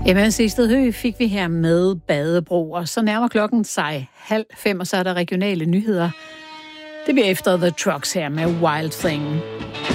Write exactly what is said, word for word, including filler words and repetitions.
Emma Sisted Høgh fik vi her med Badebro, og så nærmer klokken sig halv fem, og så er der regionale nyheder. Det bliver efter The Trucks her med Wild Thing.